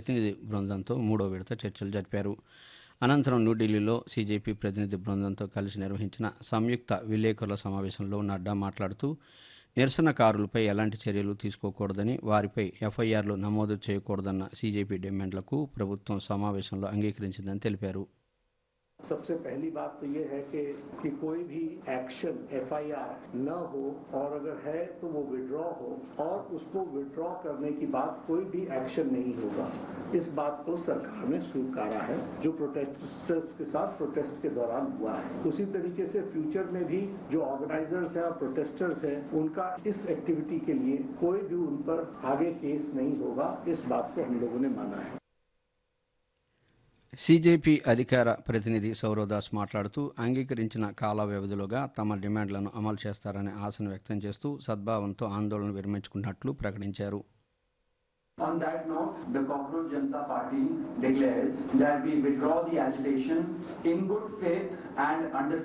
ప్రతినిధి బృందంతో 3వ విడత చర్చలు జరిపారు. అనంతరం న్యూఢిల్లీలో సీజేపీ ప్రతినిధి బృందంతో కలిసి నిర్వహించిన సంయుక్త విలేకరుల సమావేశంలో నడ్డా మాట్లాడుతూ నిరసనకారులపై ఎలాంటి చర్యలు తీసుకోకూడదని, వారిపై ఎఫ్ఐఆర్లు నమోదు చేయకూడదన్న సీజేపీ డిమాండ్లకు ప్రభుత్వం సమావేశంలో అంగీకరించిందని తెలిపారు. सबसे पहली बात तो ये है कि कोई भी एक्शन एफआईआर न हो और अगर है तो वो विड्रॉ हो और उसको विड्रॉ करने की बात कोई भी एक्शन नहीं होगा। इस बात को सरकार ने स्वीकारा है जो प्रोटेस्टर्स के साथ प्रोटेस्ट के दौरान हुआ है। उसी तरीके से फ्यूचर में भी जो ऑर्गेनाइजर्स हैं और प्रोटेस्टर्स हैं उनका इस एक्टिविटी के लिए कोई भी उन पर आगे केस नहीं होगा। इस बात को हम लोगों ने माना है। సీజేపీ అధికార ప్రతినిధి సౌరవ్దాస్ మాట్లాడుతూ అంగీకరించిన కాల వ్యవధిలోగా తమ డిమాండ్లను అమలు చేస్తారనే ఆశను వ్యక్తం చేస్తూ సద్భావంతో ఆందోళన విరమించుకున్నట్లు ప్రకటించారు. On that note, the Cockroach Janata Party declares that we withdraw the agitation in good faith and understanding